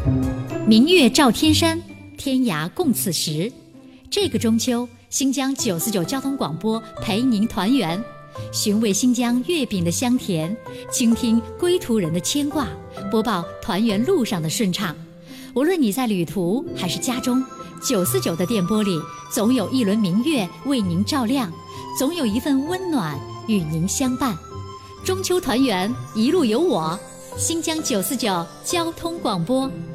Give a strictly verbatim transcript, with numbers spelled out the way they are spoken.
明月照天山，天涯共此时。这个中秋，新疆九四九交通广播陪您团圆，寻味新疆月饼的香甜，倾听归途人的牵挂，播报团圆路上的顺畅。无论你在旅途还是家中，九四九的电波里总有一轮明月为您照亮，总有一份温暖与您相伴。中秋团圆，一路有我，新疆九四九交通广播。